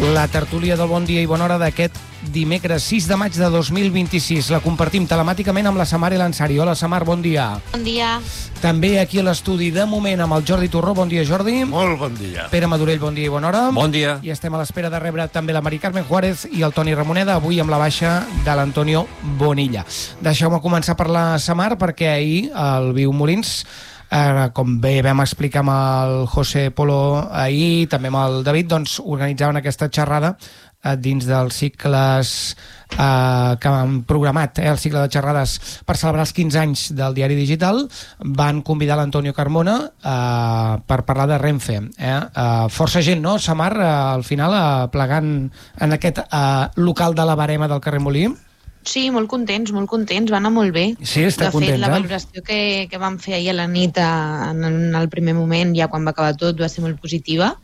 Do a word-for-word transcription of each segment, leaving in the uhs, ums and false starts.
La tertúlia del Bon Dia i Bona Hora d'aquest dimecres sis de maig de dos mil vint-i-sis. La compartim telemàticament amb la Samar Elansari. Hola, Samar, bon dia. Bon dia. També aquí a l'estudi, de moment, amb el Jordi Torró. Bon dia, Jordi. Molt bon dia. Pere Madurell, bon dia i bona hora. Bon dia. I estem a l'espera de rebre també la Mari Carmen Juárez i el Toni Ramoneda, avui amb la baixa de l'Antonio Bonilla. Deixeu-me començar per la Samar, perquè ahir el Viu Molins, Eh, com bé vam explicar amb el José Polo ahir, també amb el David, doncs organitzaven aquesta xerrada eh, dins dels cicles eh, que han programat, eh, el cicle de xerrades per celebrar els quinze anys del diari digital. Van convidar l'Antonio Carmona eh, per parlar de Renfe. Eh? Eh, força gent, no, Samar, eh, al final eh, plegant en aquest eh, local de la Barema del carrer Molí? Sí, molt contents, molt contents, va anar molt bé. Sí, està content, contents, De fet, la eh? valoració que, que vam fer ahir a la nit en, en el primer moment, ja quan va acabar tot, va ser molt positiva.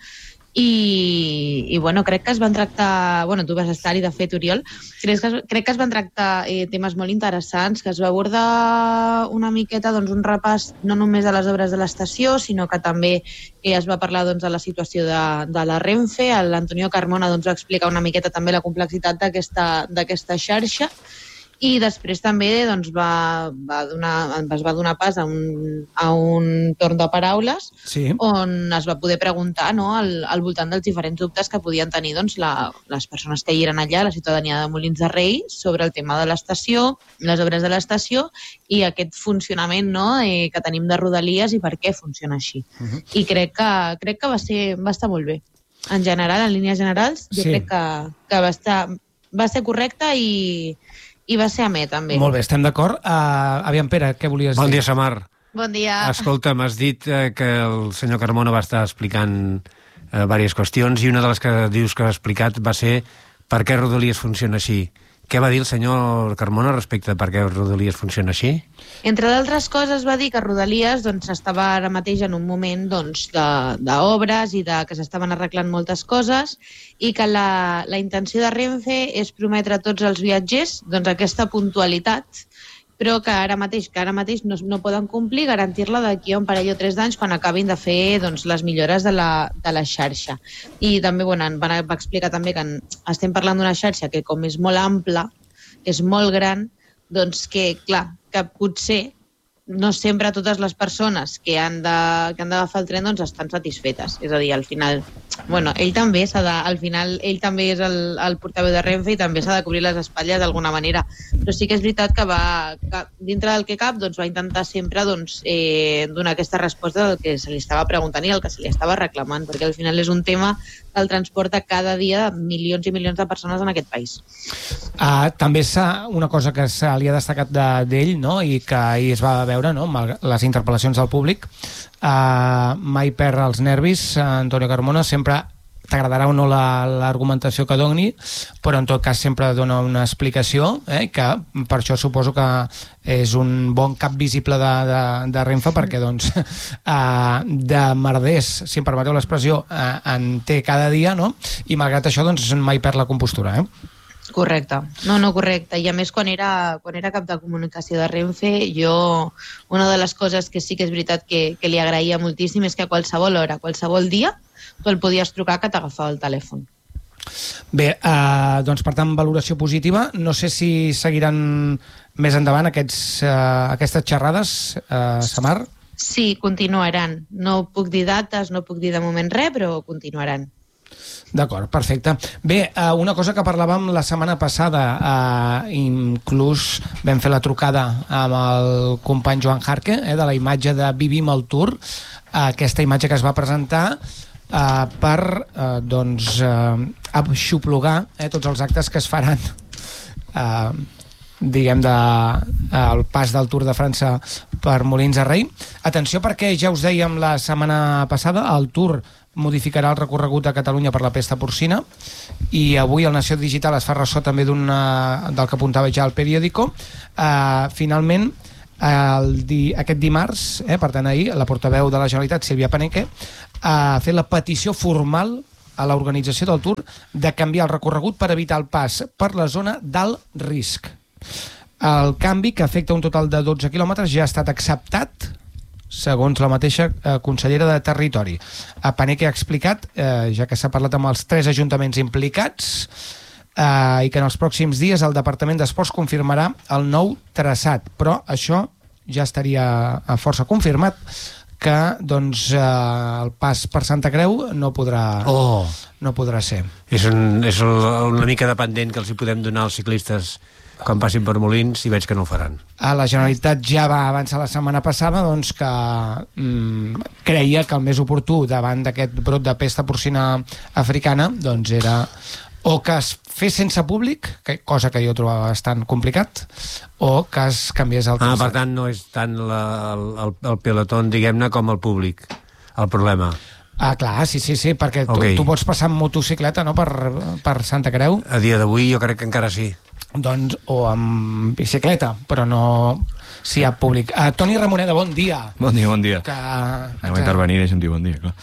I, i bueno, crec que es van tractar, bueno, tu vas estar-hi de fet, Oriol, crec que, crec que es van tractar eh, temes molt interessants, que es va abordar una miqueta doncs, un repàs no només de les obres de l'estació, sinó que també eh, es va parlar doncs, de la situació de, de la Renfe. L'Antonio Carmona doncs, va explicar una miqueta també la complexitat d'aquesta d'aquesta xarxa. I després també doncs, va, va donar, es va donar pas a un, a un torn de paraules, sí, on es va poder preguntar, no, al, al voltant dels diferents dubtes que podien tenir doncs, la, les persones que hi eren allà, la ciutadania de Molins de Rei, sobre el tema de l'estació, les obres de l'estació i aquest funcionament, no, eh, que tenim de Rodalies i per què funciona així. Uh-huh. I crec que, crec que va, ser, va estar molt bé. En general, en línies generals, jo sí. crec que, que va, estar, va ser correcte i... i va ser amè, també. Molt bé, estem d'acord. Uh, aviam, Pere, què volies bon dir? Bon dia, Samar. Bon dia. Escolta, m'has dit eh, que el senyor Carmona va estar explicant eh, diverses qüestions i una de les que dius que ha explicat va ser per què Rodalies funciona així. Què va dir el senyor Carmona respecte a per què Rodalies funciona així? Entre d'altres coses va dir que Rodalies doncs, estava ara mateix en un moment doncs, d'obres i de, que s'estaven arreglant moltes coses i que la, la intenció de Renfe és prometre a tots els viatgers doncs, aquesta puntualitat, però que ara mateix, que ara mateix no, no poden complir, garantir-la d'aquí a un parell o tres d'anys quan acabin de fer doncs, les millores de la, de la xarxa. I també bueno, van, va explicar també que en, estem parlant d'una xarxa que com és molt ampla, és molt gran, doncs que, clar, que potser no sempre totes les persones que han de, que han d'agafar el tren doncs, estan satisfetes. És a dir, al final... Bueno, ell també s'ha de... Al final, ell també és el, el portaveu de Renfe i també s'ha de cobrir les espatlles d'alguna manera. Però sí que és veritat que va... Que, dintre del que cap, doncs, va intentar sempre doncs, eh, donar aquesta resposta del que se li estava preguntant i el que se li estava reclamant, perquè al final és un tema que el transporta cada dia milions i milions de persones en aquest país. Uh, també s'ha, una cosa que se li ha destacat d'ell, no? I que ahir es va veure, no? Les interpel·lacions del públic, uh, mai perd els nervis, Antonio Carmona, sempre t'agradarà o no l'argumentació la, que doni, però en tot cas sempre dona una explicació, eh, que per això suposo que és un bon cap visible de, de, de Renfe, perquè doncs uh, de merders, si em permeteu l'expressió, uh, en té cada dia, no? I malgrat això doncs mai perd la compostura, eh? Correcte. No, no, correcte. I a més, quan era, quan era cap de comunicació de Renfe, jo, una de les coses que sí que és veritat que, que li agraïa moltíssim és que a qualsevol hora, qualsevol dia, tu el podies trucar que t'agafava el telèfon. Bé, eh, doncs per tant, valoració positiva. No sé si seguiran més endavant aquests, eh, aquestes xerrades, eh, Samar? Sí, continuaran. No puc dir dates, no puc dir de moment res, però continuaran. D'acord, perfecte. Bé, una cosa que parlàvem la setmana passada, eh, inclús vam fer la trucada amb el company Joan Jarque, eh, de la imatge de Vivim el Tour, eh, aquesta imatge que es va presentar eh, per eh, doncs, eh, aixoplugar eh, tots els actes que es faran eh, diguem de el pas del Tour de França per Molins de Rei. Atenció, perquè ja us dèiem la setmana passada, el Tour modificarà el recorregut de Catalunya per la pesta porcina i avui el Nació Digital es fa ressò també d'una, del que apuntava ja el periòdico. Uh, finalment, el di, aquest dimarts, eh, per tant ahir, la portaveu de la Generalitat, Sílvia Paneque, ha fet la petició formal a l'organització del Tour de canviar el recorregut per evitar el pas per la zona d'alt risc. El canvi, que afecta un total de dotze quilòmetres, ja ha estat acceptat, segons la mateixa eh, consellera de Territori. A Paneque ha explicat, eh, ja que s'ha parlat amb els tres ajuntaments implicats, eh, i que en els pròxims dies el Departament d'Esports confirmarà el nou traçat, però això ja estaria a força confirmat, que doncs, eh, el pas per Santa Creu no podrà, Oh, no podrà ser. és, un, és el- una mica dependent que els hi podem donar als ciclistes quan passin per Molins, i veig que no ho faran. A la Generalitat ja va avançar la setmana passada doncs, que mm, creia que el més oportú davant d'aquest brot de pesta porcina africana doncs, era o que es fes sense públic, que, cosa que jo trobava bastant complicat, o que es canviés el Ah, traçat. per tant, no és tant la, el, el, el pelotón, diguem-ne, com el públic, el problema. Ah, clar, sí, sí, sí, perquè tu, Ok. tu pots passar amb motocicleta, no?, per, per Santa Creu, A dia d'avui jo crec que encara sí. doncs, o amb bicicleta, però no si hi ha públic. Uh, Toni Ramoneda, bon dia. Bon dia, bon dia. Que, Aneu a intervenir, deixa'm dir bon dia, clar.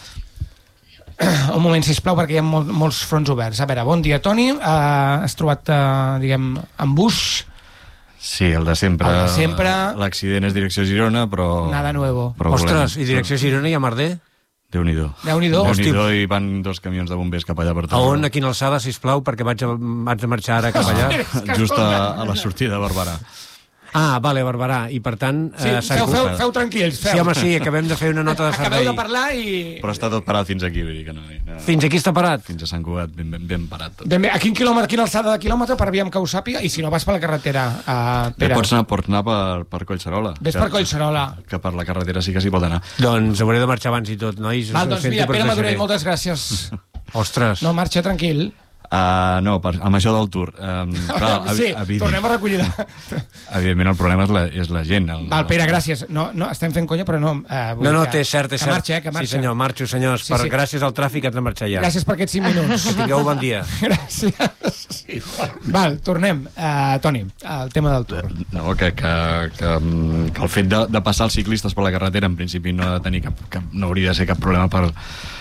Un moment, sisplau, perquè hi ha mol, molts fronts oberts. A veure, bon dia, Toni. Uh, has trobat, uh, diguem, embús? Sí, el de sempre. El de sempre. L'accident és direcció Girona, però... Nada nuevo. Però Ostres, volem- i direcció Girona i a Merder? Déu-n'hi-do. Déu-n'hi-do. Déu-n'hi-do, i van dos camions de bombers cap allà per A on, a quina alçada, sisplau, perquè vaig, a, vaig a marxar ara cap allà? Just a, a la sortida de Barberà. Ah, vale, Barberà. I per tant... Sí, eh, s'ha feu, feu, inclús- feu tranquils, feu. Sí, home, sí, acabem de fer una nota de servei. Acabeu de parlar i... Però està tot parat fins aquí, vull dir que no... no Fins aquí està parat? fins a Sant Cugat, ben, ben, ben parat tot. Ben bé, a quin quilòmetre, a quina alçada de quilòmetre, per aviam que ho sàpiga, i si no vas per la carretera, uh, Bé, Pere, pots anar, pots anar per, per Collserola. ves que- per Collserola. Que per la carretera sí que s'hi pot anar. Doncs hauré de marxar abans i tot, nois. Val, Ho doncs sento, mira, però Pere us Madurell, deixaré. moltes gràcies. Ostres. No, marxa tranquil. Uh, no, per, amb això del tour. Um, clar, sí, evi- tornem a recollir. Evidentment el problema és la, és la gent. El, Val, Pere, gràcies. No, no, estem fent conya, però no... Uh, No, no, té cert, té que cert. marxa, eh, que marxa. Sí, senyor, marxo, senyors. Sí, per, sí. Gràcies al tràfic hem de marxar ja. Gràcies per aquests cinc minuts. Que tingueu bon dia. Gràcies. Val, tornem. Uh, Toni, al tema del tour. No, que, que, que, que el fet de, de passar els ciclistes per la carretera en principi no ha de tenir cap, cap, no hauria de ser cap problema per,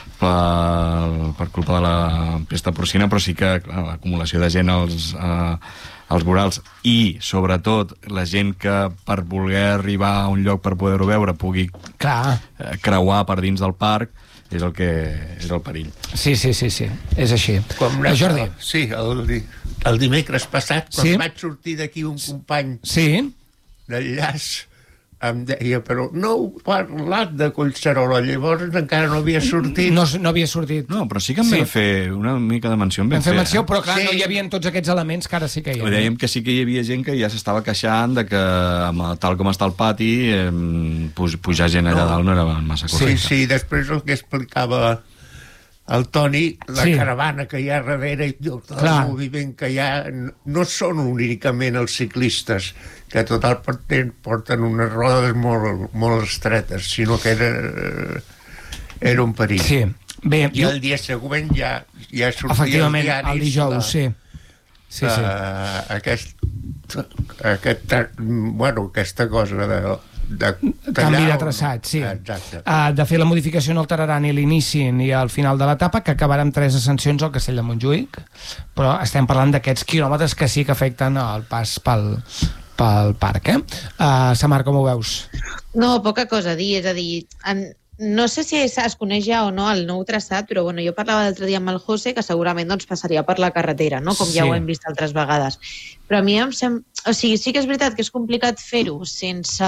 per, per culpa de la pesta porcina, però sí que clar, l'acumulació de gent als, eh, als vorals i, sobretot, la gent que per voler arribar a un lloc per poder-ho veure pugui Clar. eh, creuar per dins del parc és el que és el perill. Sí, sí, sí, sí. És així. Com Eh, Jordi. Sí, el, di- el dimecres passat, quan Sí. vaig sortir d'aquí, un company Sí? d'enllaç em deia, però no heu parlat de Collserola, llavors encara no havia sortit. No, no havia sortit. No, però sí que en Sí. vam fer una mica de menció. En Vam fer menció, eh? però clar, Sí. no hi havia tots aquests elements que ara sí que hi ha. Dèiem que sí que hi havia gent que ja s'estava queixant de que, amb, tal com està el pati, eh, puj, pujar gent allà No. dalt no era massa Sí, correcte. sí, després el que explicava el Toni, la Sí. sí. caravana que hi ha darrere i tot el Clar. moviment que hi ha, no- no són únicament els ciclistes, que total porten, porten unes rodes molt, molt estretes, sinó que era, era un perill. Sí. Bé, I el dia següent ja, ja sortia efectivament, als diaris el dijous, la- sí. Sí, sí. Uh, aquest, aquest, bueno, aquesta cosa de, de Canvi tallar de o no. traçat, sí. Exacte. Uh, de fer la modificació no alterarà ni l'inici ni el final de l'etapa, que acabarà amb tres ascensions al Castell de Montjuïc, però estem parlant d'aquests quilòmetres que sí que afecten el pas pel, pel parc, eh? Uh, Samar, com ho veus? No, poca cosa a dir, és a dir, en, no sé si es, es coneix ja o no el nou traçat, però bueno, jo parlava l'altre dia amb el José, que segurament doncs, passaria per la carretera, no? Com ja Sí. ho hem vist altres vegades. Però a mi em sembla... O sigui, sí que és veritat que és complicat fer-ho sense,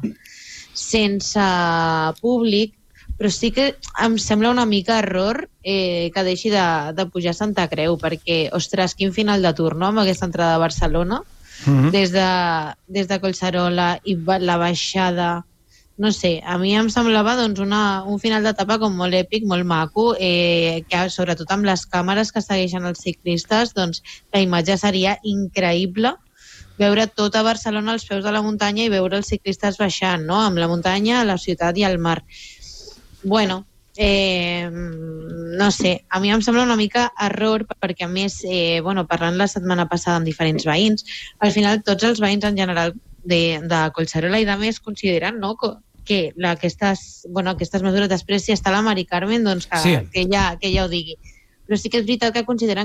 sense públic, però sí que em sembla una mica error eh, que deixi de, de pujar a Santa Creu, perquè, ostres, quin final de tour, no?, amb aquesta entrada a Barcelona, Mm -hmm. des de, des de Collserola i ba- la baixada, no sé, a mi em semblava doncs, una, un final d'etapa com molt èpic, molt maco, eh, que sobretot amb les càmeres que segueixen els ciclistes, doncs la imatge seria increïble, veure tota Barcelona als peus de la muntanya i veure els ciclistes baixant, no?, amb la muntanya, la ciutat i el mar. Bueno, eh, no sé, a mi em sembla una mica error, perquè a més, eh, bueno, parlant la setmana passada amb diferents veïns, al final tots els veïns en general de, de Collserola i de més consideren, no?, que, que la, aquestes, bueno, aquestes mesures, després si està la Mari Carmen, doncs que, Sí. que, ja, que ja ho digui. Però sí que és veritat que consideren